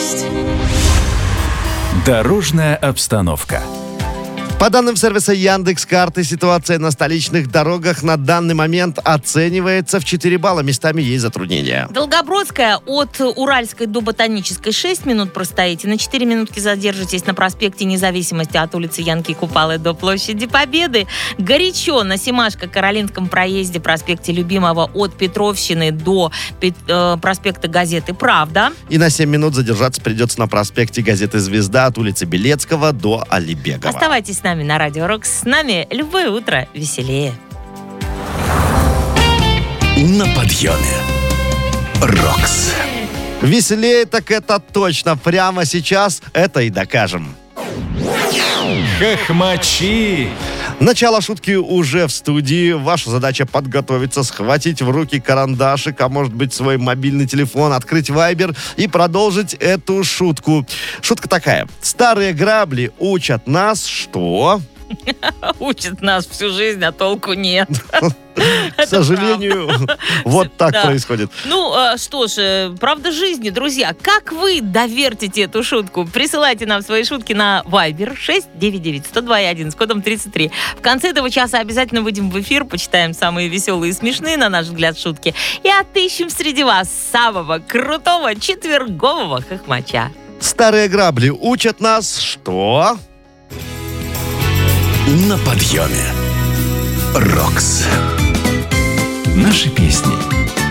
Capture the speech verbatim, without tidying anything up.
есть. Дорожная обстановка. По данным сервиса Яндекс.Карты, ситуация на столичных дорогах на данный момент оценивается в четыре балла. Местами есть затруднения. Долгобродская от Уральской до Ботанической шесть минут простоите. На четыре минутки задержитесь на проспекте Независимости от улицы Янки Купалы до площади Победы. Горячо на Семашко-Каролинском проезде, проспекте Любимого от Петровщины до э, проспекта Газеты «Правда». И на семь минут задержаться придется на проспекте Газеты «Звезда» от улицы Белецкого до Алибегова. Оставайтесь с нами на Радио Рокс. С нами любое утро веселее. На подъеме. Рокс. Веселее так это точно. Прямо сейчас это и докажем. Хохмачи. Начало шутки уже в студии. Ваша задача подготовиться, схватить в руки карандашик, а может быть свой мобильный телефон, открыть Вайбер и продолжить эту шутку. Шутка такая. Старые грабли учат нас, что... Учат нас всю жизнь, а толку нет. К сожалению, вот так Да. происходит. Ну, э, что ж, э, правда жизни, друзья. Как вы довертите эту шутку? Присылайте нам свои шутки на Viber шесть девять девять сто два один с кодом тридцать три. В конце этого часа обязательно выйдем в эфир, почитаем самые веселые и смешные, на наш взгляд, шутки. И отыщем среди вас самого крутого четвергового хохмача. Старые грабли учат нас, что... На подъеме. Рокс. Наши песни.